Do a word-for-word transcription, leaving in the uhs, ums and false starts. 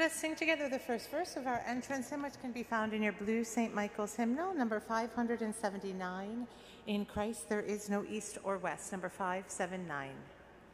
us sing together the first verse of our entrance hymn, which can be found in your blue Saint Michael's hymnal, number five hundred seventy-nine. In Christ there is no east or west, number five seven nine.